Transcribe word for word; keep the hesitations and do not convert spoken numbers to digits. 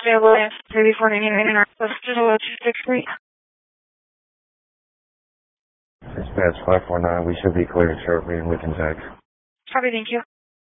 available at thirty-four ninety-nine in our hospital two six three. Dispatch five four nine, we should be cleared shortly and we can check. Copy, thank you.